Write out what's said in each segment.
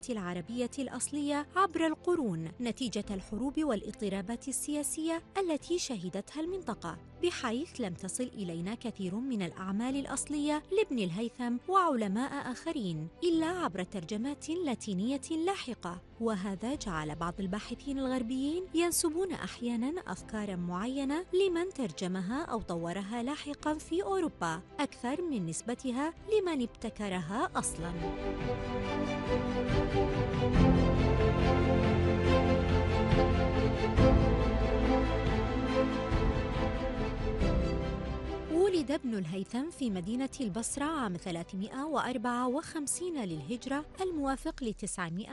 العربية الأصلية عبر القرون نتيجة الحروب والاضطرابات السياسية التي شهدتها المنطقة، بحيث لم تصل إلينا كثير من الأعمال الأصلية لابن الهيثم وعلماء آخرين إلا عبر ترجمات لاتينية لاحقة، وهذا جعل بعض الباحثين الغربيين ينسبون أحياناً أفكاراً معينة لمن ترجمها أو طورها لاحقاً في أوروبا أكثر من نسبتها لمن ابتكرها أصلاً. ولد ابن الهيثم في مدينة البصرة عام 354 للهجرة الموافق ل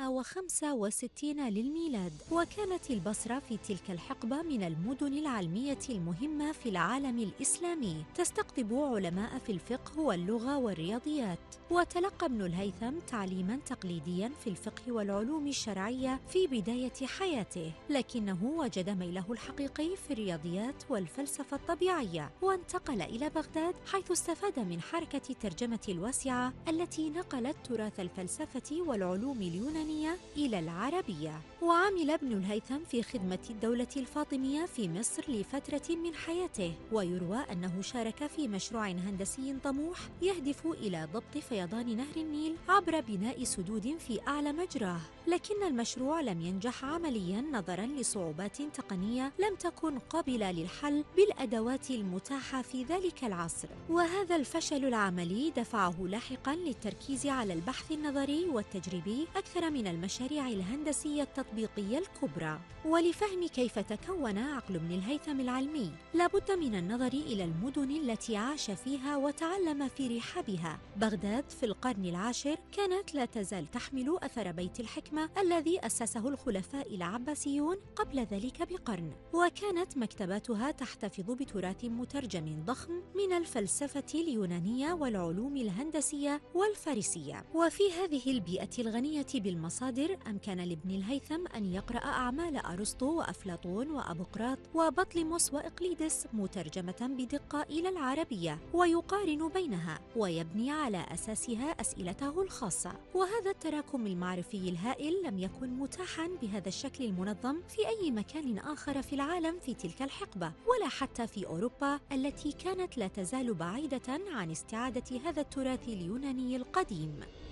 965 للميلاد، وكانت البصرة في تلك الحقبة من المدن العلمية المهمة في العالم الإسلامي، تستقطب علماء في الفقه واللغة والرياضيات. وتلقى ابن الهيثم تعليماً تقليدياً في الفقه والعلوم الشرعية في بداية حياته، لكنه وجد ميله الحقيقي في الرياضيات والفلسفة الطبيعية، وانتقل إلى بغداد حيث استفاد من حركة الترجمة الواسعة التي نقلت تراث الفلسفة والعلوم اليونانية إلى العربية. وعمل ابن الهيثم في خدمة الدولة الفاطمية في مصر لفترة من حياته، ويروى أنه شارك في مشروع هندسي طموح يهدف إلى ضبط فيضان نهر النيل عبر بناء سدود في أعلى مجراه، لكن المشروع لم ينجح عملياً نظراً لصعوبات تقنية لم تكن قابلة للحل بالأدوات المتاحة في ذلك العصر. وهذا الفشل العملي دفعه لاحقاً للتركيز على البحث النظري والتجريبي أكثر من المشاريع الهندسية التطبيقية الكبرى. ولفهم كيف تكون عقل ابن الهيثم العلمي لابد من النظر إلى المدن التي عاش فيها وتعلم في رحابها. بغداد في القرن العاشر كانت لا تزال تحمل أثر بيت الحكمة الذي أسسه الخلفاء العباسيون قبل ذلك بقرن، وكانت مكتباتها تحتفظ بتراث مترجم ضخم من الفلسفة اليونانية والعلوم الهندسية والفارسية. وفي هذه البيئة الغنية بالمصادر أمكن لابن الهيثم أن يقرأ أعمال أرسطو وأفلاطون وأبوقراط وبطليموس وإقليدس مترجمة بدقة إلى العربية، ويقارن بينها ويبني على أساسها أسئلته الخاصة. وهذا التراكم المعرفي الهائل لم يكن متاحا بهذا الشكل المنظم في أي مكان آخر في العالم في تلك الحقبة، ولا حتى في أوروبا التي كانت لا تزال بعيدة عن استعادة هذا التراث اليوناني القديم.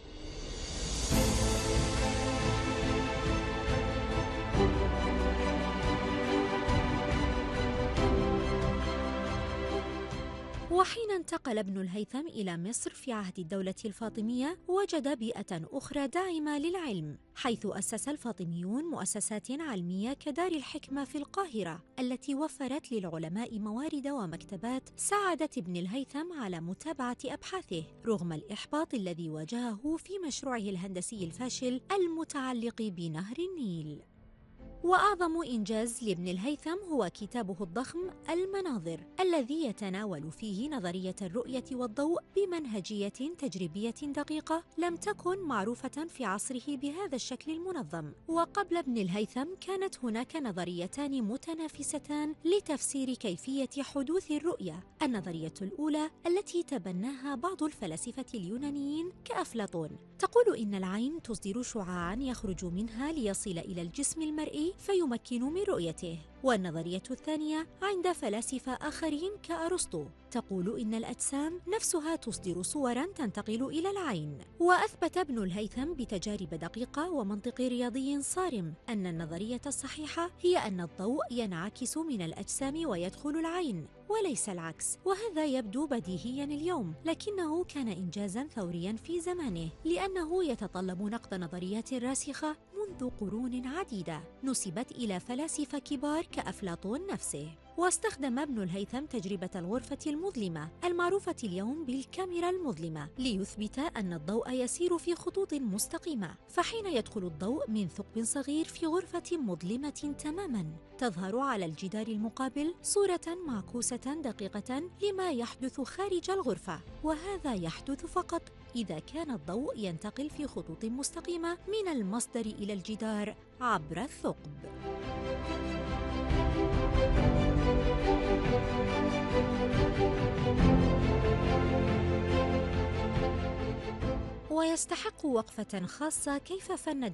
وحين انتقل ابن الهيثم إلى مصر في عهد الدولة الفاطمية وجد بيئة أخرى داعمة للعلم، حيث أسس الفاطميون مؤسسات علمية كدار الحكمة في القاهرة التي وفرت للعلماء موارد ومكتبات ساعدت ابن الهيثم على متابعة أبحاثه رغم الإحباط الذي واجهه في مشروعه الهندسي الفاشل المتعلق بنهر النيل. وأعظم إنجاز لابن الهيثم هو كتابه الضخم المناظر، الذي يتناول فيه نظرية الرؤية والضوء بمنهجية تجريبية دقيقة لم تكن معروفة في عصره بهذا الشكل المنظم. وقبل ابن الهيثم كانت هناك نظريتان متنافستان لتفسير كيفية حدوث الرؤية. النظرية الأولى التي تبناها بعض الفلاسفة اليونانيين كأفلاطون تقول إن العين تصدر شعاعاً يخرج منها ليصل إلى الجسم المرئي فيمكن من رؤيته. والنظرية الثانية عند فلاسفة آخرين كأرسطو تقول إن الأجسام نفسها تصدر صوراً تنتقل إلى العين. وأثبت ابن الهيثم بتجارب دقيقة ومنطق رياضي صارم أن النظرية الصحيحة هي أن الضوء ينعكس من الأجسام ويدخل العين وليس العكس. وهذا يبدو بديهياً اليوم، لكنه كان إنجازاً ثورياً في زمانه لأنه يتطلب نقد نظريات راسخة منذ قرون عديدة نسبت إلى فلاسفة كبار كأفلاطون نفسه. واستخدم ابن الهيثم تجربة الغرفة المظلمة المعروفة اليوم بالكاميرا المظلمة ليثبت أن الضوء يسير في خطوط مستقيمة، فحين يدخل الضوء من ثقب صغير في غرفة مظلمة تماماً تظهر على الجدار المقابل صورة معكوسة دقيقة لما يحدث خارج الغرفة، وهذا يحدث فقط إذا كان الضوء ينتقل في خطوط مستقيمة من المصدر إلى الجدار عبر الثقب. ويستحق وقفة خاصة كيف فند